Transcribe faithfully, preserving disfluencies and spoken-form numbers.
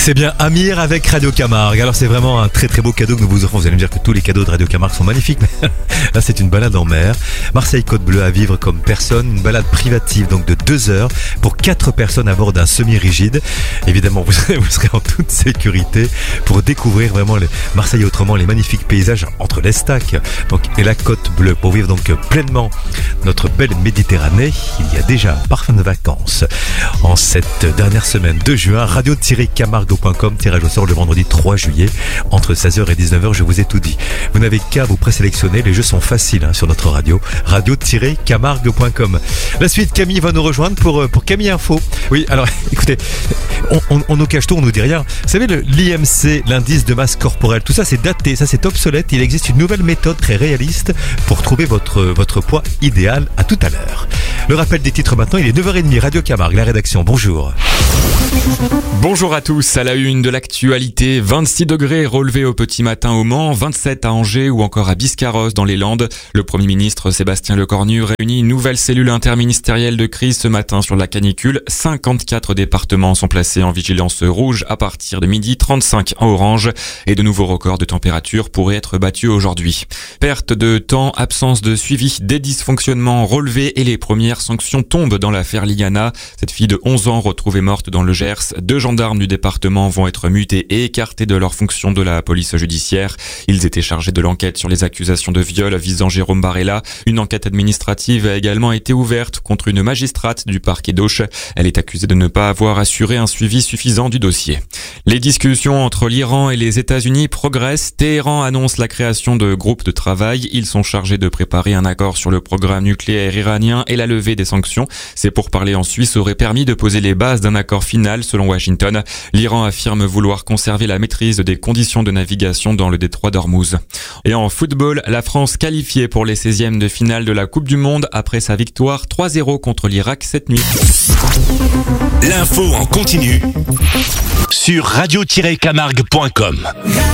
C'est bien Amir avec Radio Camargue. Alors c'est vraiment un très très beau cadeau que nous vous offrons. Vous allez me dire que tous les cadeaux de Radio Camargue sont magnifiques, mais là c'est une balade en mer. Marseille-Côte Bleue à vivre comme personne. Une balade privative donc de deux heures pour quatre personnes à bord d'un semi-rigide. Évidemment vous serez, vous serez en toute sécurité pour découvrir vraiment les Marseille autrement, les magnifiques paysages entre l'Estac donc, et la Côte Bleue. Pour vivre donc pleinement notre belle Méditerranée, il y a déjà un parfum de vacances. En cette dernière semaine de juin, radio tiret camargue point com, tirage au sort le vendredi trois juillet, entre seize heures et dix-neuf heures, je vous ai tout dit. Vous n'avez qu'à vous présélectionner, les jeux sont faciles hein, sur notre radio, radio tiret camargue point com. La suite, Camille va nous rejoindre pour, pour Camille Info. Oui, alors écoutez, on, on, on nous cache tout, on nous dit rien. Vous savez, le, l'I M C, l'indice de masse corporelle, tout ça c'est daté, ça c'est obsolète. Il existe une nouvelle méthode très réaliste pour trouver votre, votre poids idéal. À tout à l'heure. Le rappel des titres maintenant, il est neuf heures trente, Radio Camargue, la rédaction, bonjour. Bonjour à tous, à la une de l'actualité, vingt-six degrés relevés au petit matin au Mans, vingt-sept à Angers ou encore à Biscarrosse dans les Landes. Le Premier ministre Sébastien Lecornu réunit une nouvelle cellule interministérielle de crise ce matin sur la canicule. cinquante-quatre départements sont placés en vigilance rouge à partir de midi, trente-cinq en orange et de nouveaux records de température pourraient être battus aujourd'hui. Perte de temps, absence de suivi, des dysfonctionnements relevés et les premières sanctions tombent dans l'affaire Liliana. Cette fille de onze ans retrouvée morte dans le Gers. Deux gendarmes du département vont être mutés et écartés de leurs fonctions de la police judiciaire. Ils étaient chargés de l'enquête sur les accusations de viol visant Jérôme Barella. Une enquête administrative a également été ouverte contre une magistrate du parquet d'Auch. Elle est accusée de ne pas avoir assuré un suivi suffisant du dossier. Les discussions entre l'Iran et les États-Unis progressent. Téhéran annonce la création de groupes de travail. Ils sont chargés de préparer un accord sur le programme nucléaire iranien et la levée des sanctions. Ces pourparlers en Suisse auraient permis de poser les bases d'un accord final selon Washington. L'Iran affirme vouloir conserver la maîtrise des conditions de navigation dans le détroit d'Ormuz. Et en football, la France qualifiée pour les seizièmes de finale de la Coupe du Monde après sa victoire trois zéro contre l'Irak cette nuit. L'info en continu sur radio tiret camargue point com.